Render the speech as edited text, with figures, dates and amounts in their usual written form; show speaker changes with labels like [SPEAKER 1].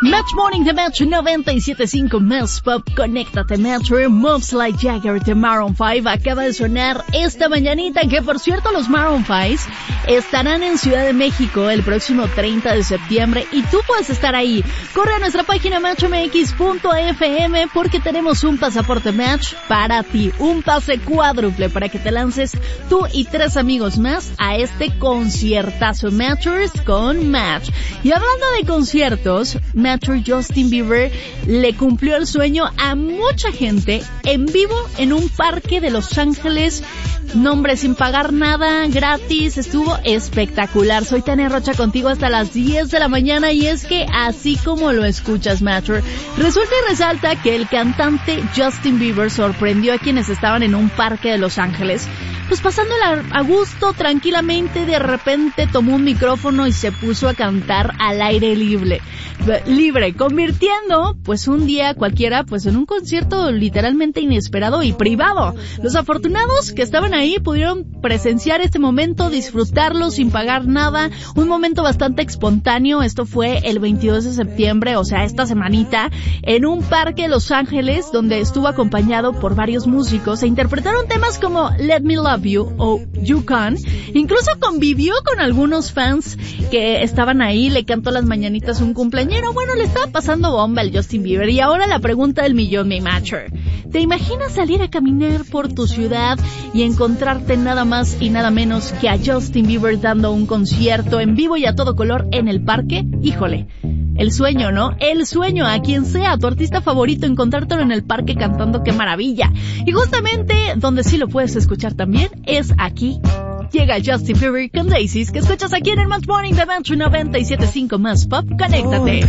[SPEAKER 1] Match Morning de Match 97.5 Más Pop. Conéctate, Metro. Moves Like Jagger de Maroon 5 acaba de sonar esta mañanita, que por cierto los Maroon 5 estarán en Ciudad de México el próximo 30 de septiembre y tú puedes estar ahí. Corre a nuestra página matchmx.fm porque tenemos un pasaporte Match para ti, un pase cuádruple para que te lances tú y 3 amigos más a este conciertazo Matchers con Match. Y hablando de conciertos, Matcher Justin Bieber le cumplió el sueño a mucha gente en vivo en un parque de Los Ángeles. Nombre, sin pagar nada, gratis, estuvo espectacular. Soy Tania Rocha contigo hasta las 10 de la mañana y es que así como lo escuchas, Matcher, resulta y resalta que el cantante Justin Bieber sorprendió a quienes estaban en un parque de Los Ángeles, pues pasándola a gusto, tranquilamente. De repente tomó un micrófono y se puso a cantar al aire libre, convirtiendo pues un día cualquiera pues en un concierto literalmente inesperado y privado. Los afortunados que estaban ahí pudieron presenciar este momento, disfrutarlo sin pagar nada, un momento bastante espontáneo. Esto fue el 22 de septiembre, o sea, esta semanita, en un parque de Los Ángeles, donde estuvo acompañado por varios músicos e interpretaron temas como Let Me Love You o You Can. Incluso convivió con algunos fans que estaban ahí, le cantó las mañanitas a un cumpleañero. Bueno, le estaba pasando bomba al Justin Bieber. Y ahora la pregunta del millón, mi Matcher. ¿Te imaginas salir a caminar por tu ciudad y encontrarte nada más y nada menos que a Justin Bieber dando un concierto en vivo y a todo color en el parque? Híjole, el sueño, ¿no? El sueño, a quien sea tu artista favorito, encontrártelo en el parque cantando, qué maravilla. Y justamente donde sí lo puedes escuchar también es aquí. Llega Justin Bieber con Daisies, que escuchas aquí en el Match Morning de Match 97.5 Más Pop. Conéctate.